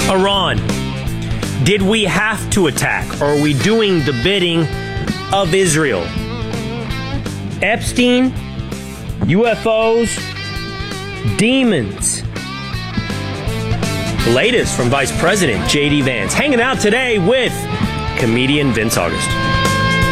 Iran. Did we have to attack, or are we doing the bidding of Israel? Epstein, UFOs, demons. The latest from Vice President J.D. Vance, hanging out today with comedian Vince August.